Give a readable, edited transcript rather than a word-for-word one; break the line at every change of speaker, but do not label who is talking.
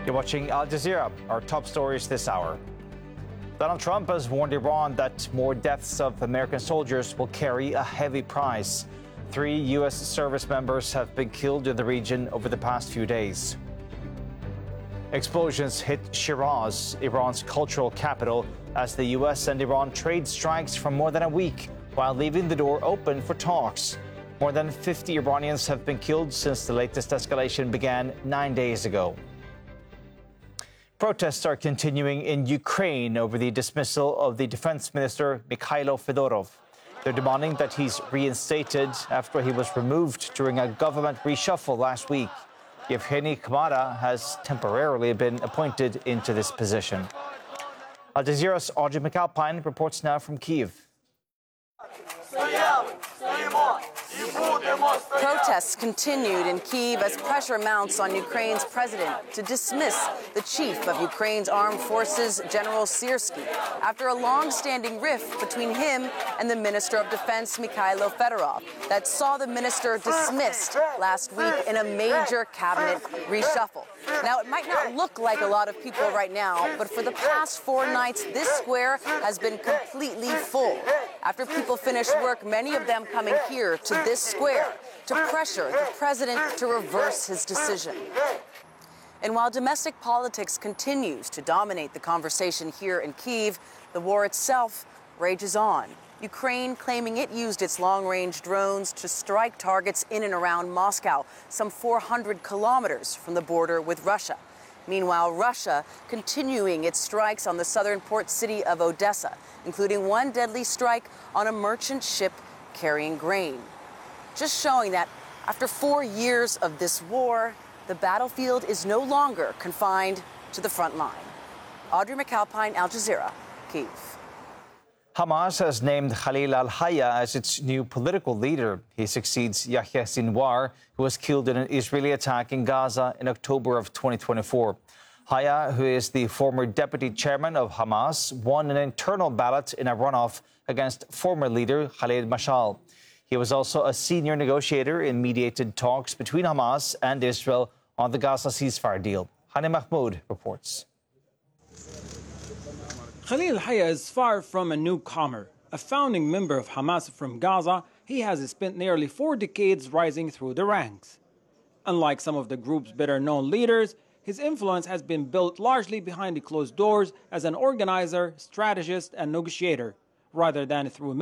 You're watching Al Jazeera, our top stories this hour. Donald Trump has warned Iran that more deaths of American soldiers will carry a heavy price. 3 U.S. service members have been killed in the region over the past few days. Explosions hit Shiraz, Iran's cultural capital, as the U.S. and Iran trade strikes for more than a week, while leaving the door open for talks. More than 50 Iranians have been killed since the latest escalation began 9 days ago. Protests are continuing in Ukraine over the dismissal of the defense minister, Mikhailo Fedorov. They're demanding that he's reinstated after he was removed during a government reshuffle last week. Yevgeny Kamara has temporarily been appointed into this position. Al Jazeera's Audrey McAlpine reports now from Kyiv.
Protests continued in Kyiv as pressure mounts on Ukraine's president to dismiss the chief of Ukraine's armed forces, General Syrskyi, after a long-standing rift between him and the Minister of Defense, Mikhailo Fedorov, that saw the minister dismissed last week in a major cabinet reshuffle. Now, it might not look like a lot of people right now, but for the past 4 nights, this square has been completely full. After people finish work, many of them coming here to this square to pressure the president to reverse his decision. And while domestic politics continues to dominate the conversation here in Kyiv, the war itself rages on. Ukraine claiming it used its long-range drones to strike targets in and around Moscow, some 400 kilometers from the border with Russia. Meanwhile, Russia continuing its strikes on the southern port city of Odessa, including one deadly strike on a merchant ship carrying grain. Just showing that after 4 years of this war, the battlefield is no longer confined to the front line. Audrey McAlpine, Al Jazeera, Kyiv.
Hamas has named Khalil al-Hayya as its new political leader. He succeeds Yahya Sinwar, who was killed in an Israeli attack in Gaza in October of 2024. Hayya, who is the former deputy chairman of Hamas, won an internal ballot in a runoff against former leader Khaled Mashal. He was also a senior negotiator in mediated talks between Hamas and Israel on the Gaza ceasefire deal. Hani Mahmoud reports.
Khalil Hayya is far from a newcomer. A founding member of Hamas from Gaza, he has spent nearly 4 decades rising through the ranks. Unlike some of the group's better-known leaders, his influence has been built largely behind the closed doors as an organizer, strategist, and negotiator, rather than through